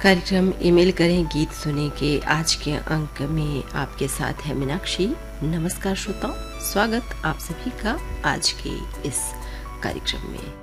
कार्यक्रम ईमेल करें गीत सुने के आज के अंक में आपके साथ है मीनाक्षी। नमस्कार श्रोताओं, स्वागत आप सभी का आज के इस कार्यक्रम में।